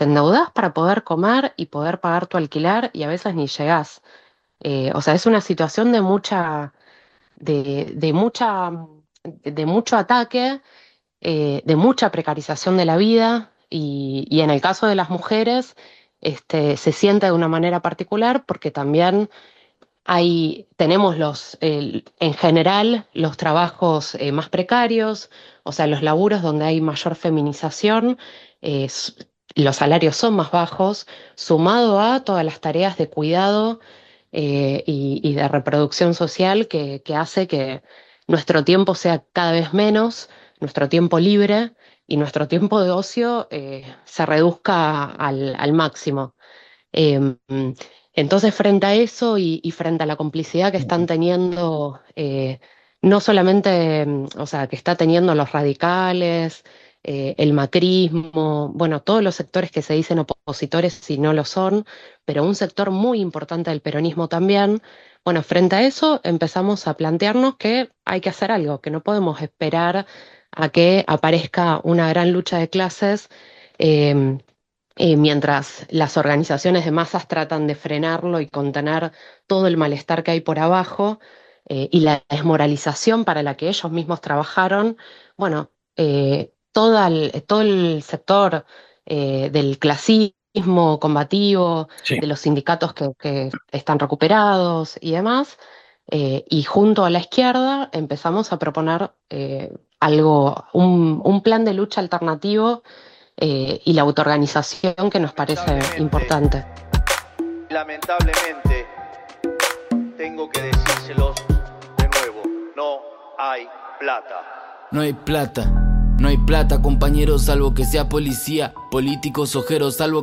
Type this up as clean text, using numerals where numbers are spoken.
te endeudás para poder comer y poder pagar tu alquiler y a veces ni llegás. O sea, es una situación de mucha, de mucho ataque, de mucha precarización de la vida y en el caso de las mujeres, se siente de una manera particular porque también tenemos en general los trabajos más precarios, o sea, los laburos donde hay mayor feminización, los salarios son más bajos, sumado a todas las tareas de cuidado y de reproducción social que hace que nuestro tiempo sea cada vez menos, nuestro tiempo libre y nuestro tiempo de ocio se reduzca al máximo. Em, entonces, frente a eso y frente a la complicidad que están teniendo, no solamente, o sea, que está teniendo los radicales, el macrismo, bueno, todos los sectores que se dicen opositores y no lo son, pero un sector muy importante del peronismo también, bueno, frente a eso empezamos a plantearnos que hay que hacer algo, que no podemos esperar a que aparezca una gran lucha de clases. em, Mientras las organizaciones de masas tratan de frenarlo y contener todo el malestar que hay por abajo y la desmoralización para la que ellos mismos trabajaron, bueno, todo el sector del clasismo combativo, Sí. de los sindicatos que están recuperados y demás, y junto a la izquierda empezamos a proponer un plan de lucha alternativo y la autoorganización que nos parece Lamentablemente, importante. lamentablemente, tengo que decírselos de nuevo, no hay plata. No hay plata, no hay plata, compañero, salvo que sea policía, políticos, ojeros, salvo